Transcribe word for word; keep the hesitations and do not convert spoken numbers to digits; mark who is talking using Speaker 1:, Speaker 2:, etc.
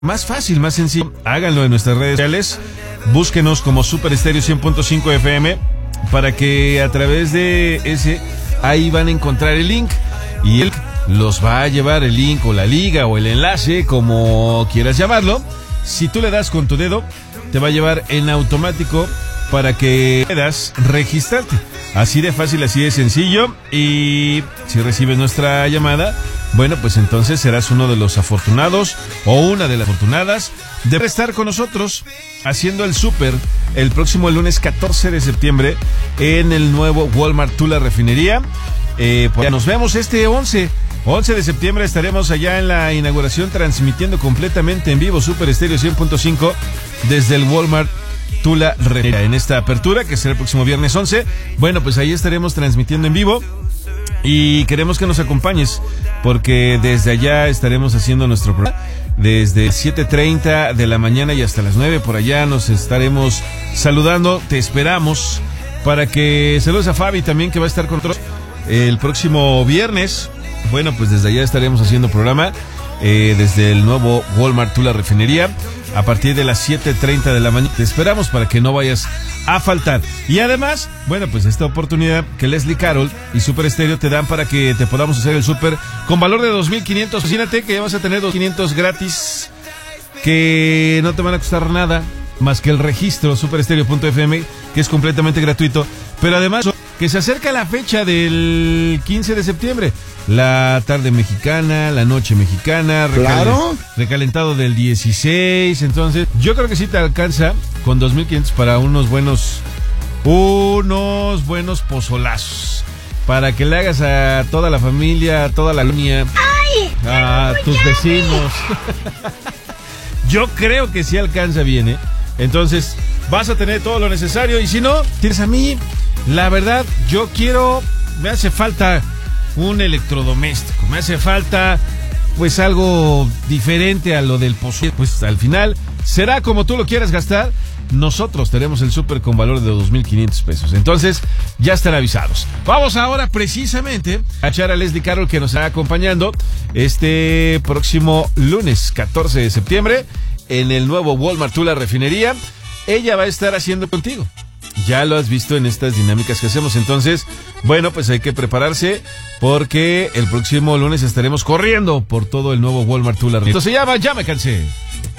Speaker 1: Más fácil, más sencillo, háganlo en nuestras redes sociales, búsquenos como Super Estéreo cien punto cinco F M para que a través de ese, ahí van a encontrar el link y él los va a llevar el link o la liga o el enlace, como quieras llamarlo. Si tú le das con tu dedo, te va a llevar en automático para que puedas registrarte. Así de fácil, así de sencillo. Y si recibes nuestra llamada, bueno, pues entonces serás uno de los afortunados o una de las afortunadas de estar con nosotros haciendo el súper el próximo lunes catorce de septiembre en el nuevo Walmart Tula Refinería. Eh, pues ya nos vemos este once de septiembre, estaremos allá en la inauguración transmitiendo completamente en vivo Super Estéreo cien punto cinco desde el Walmart Tula Refinería. En esta apertura, que será el próximo viernes once, bueno, pues ahí estaremos transmitiendo en vivo y queremos que nos acompañes porque desde allá estaremos haciendo nuestro programa desde siete treinta de la mañana y hasta las nueve. Por allá nos estaremos saludando, te esperamos para que saludes a Fabi también, que va a estar con nosotros el próximo viernes. Bueno, pues desde allá estaremos haciendo programa eh, desde el nuevo Walmart Tula Refinería a partir de las siete treinta de la mañana. Te esperamos para que no vayas a faltar. Y además, bueno, pues esta oportunidad que Leslie Carol y Super Estéreo te dan para que te podamos hacer el súper con valor de dos mil quinientos. Imagínate que ya vas a tener dos mil quinientos gratis, que no te van a costar nada más que el registro super estéreo punto f m, que es completamente gratuito. Pero además, que se acerca la fecha del quince de septiembre, la tarde mexicana, la noche mexicana,
Speaker 2: claro,
Speaker 1: recalentado del dieciséis. Entonces yo creo que sí te alcanza con dos mil quinientos para unos buenos unos buenos pozolazos, para que le hagas a toda la familia, a toda la línea, a tus vecinos. Yo creo que sí alcanza bien, ¿eh? Entonces vas a tener todo lo necesario, y si no, tienes a mí. La verdad, yo quiero, me hace falta un electrodoméstico, me hace falta pues algo diferente a lo del pozole. Pues al final será como tú lo quieras gastar. Nosotros tenemos el súper con valor de dos mil quinientos pesos. Entonces ya están avisados. Vamos ahora precisamente a echar a Leslie Carol, que nos está acompañando este próximo lunes catorce de septiembre en el nuevo Walmart Tula Refinería. Ella va a estar haciendo contigo. Ya lo has visto en estas dinámicas que hacemos. Entonces, bueno, pues hay que prepararse porque el próximo lunes estaremos corriendo por todo el nuevo Walmart Tula. Entonces se llama Ya Me Cansé.